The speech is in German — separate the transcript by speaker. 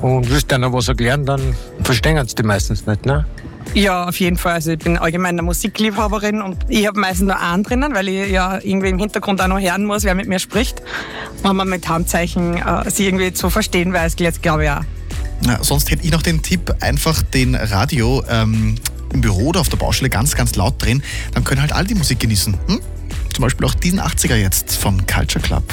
Speaker 1: und willst einer was erklären, dann verstehen es die meistens nicht, ne?
Speaker 2: Ja, auf jeden Fall. Also ich bin allgemein eine Musikliebhaberin und ich habe meistens nur einen drinnen, weil ich ja irgendwie im Hintergrund auch noch hören muss, wer mit mir spricht. Wenn man mit Handzeichen sie irgendwie zu verstehen weiß, jetzt glaube ich auch.
Speaker 3: Na, sonst hätte ich noch den Tipp, einfach den Radio im Büro oder auf der Baustelle ganz, ganz laut drehen. Dann können halt alle die Musik genießen. Zum Beispiel auch diesen 80er jetzt von Culture Club.